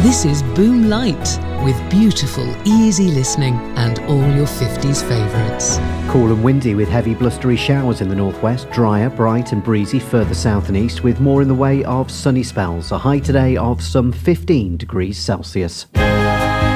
This is Boom Light, with beautiful, easy listening and all your 50s favourites. Cool and windy with heavy blustery showers in the northwest, drier, bright and breezy further south and east with more in the way of sunny spells. A high today of some 15 degrees Celsius.